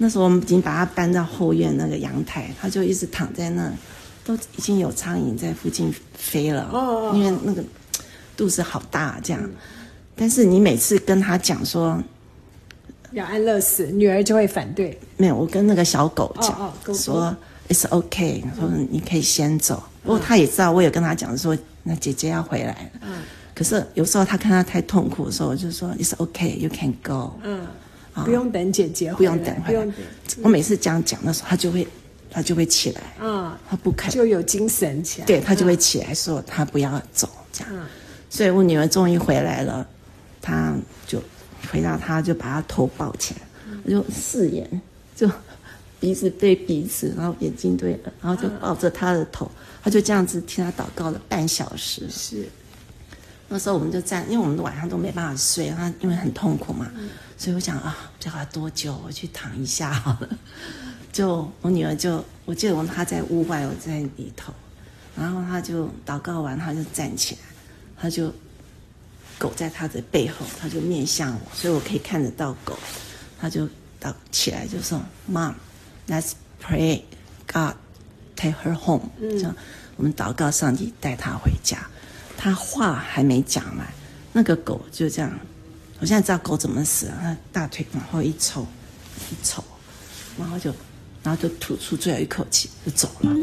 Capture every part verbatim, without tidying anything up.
那时候我们已经把它搬到后院那个阳台，它就一直躺在那，都已经有苍蝇在附近飞了，哦、因为那个肚子好大这样。嗯、但是你每次跟他讲说要安乐死，女儿就会反对。 没有，我跟那个小狗讲、 哦哦、 说 It's okay， 说你可以先走。不过、嗯、他也知道，我有跟他讲说，那姐姐要回来了。嗯。可是有时候他看他太痛苦的时候，我就说 It's okay, you can go。嗯。 啊、不用等姐姐回来， 不用等回来。 等我每次这样讲的时候，他就会，他就会起来。嗯。他不肯。 就有精神起来。 对，他就会起来说他不要走这样。嗯。所以我女儿终于回来了，她就回到她就把她头抱起来，我就四眼就。鼻子对鼻子，然后眼睛对耳，然后就抱着他的头，他就这样子听他祷告了半小时。 是， 那时候我们就站，因为我们晚上都没办法睡，他因为很痛苦嘛，嗯、所以我想啊，叫他多久，我去躺一下好了。就我女儿就，我记得我她在屋外，我在里头，然后她就祷告完，她就站起来，她就狗在她的背后，她就面向我，所以我可以看得到狗，她就到起来就说 ，Mom。Let's pray, God, take her home、嗯。这样，我们祷告上帝带她回家。她话还没讲完，那个狗就这样。我现在知道狗怎么死了，它大腿往后一抽，一抽，然后就，然后就吐出最后一口气，就走了。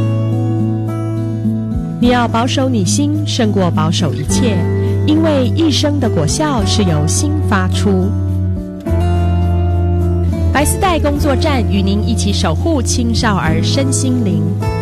你要保守你心，胜过保守一切，因为一生的果效是由心发出。白丝带工作站与您一起守护青少儿身心灵。